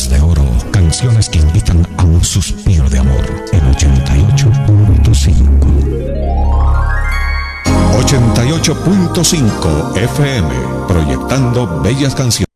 Letras de Oro, canciones que invitan a un suspiro de amor. El 88.5. 88.5 FM, proyectando bellas canciones.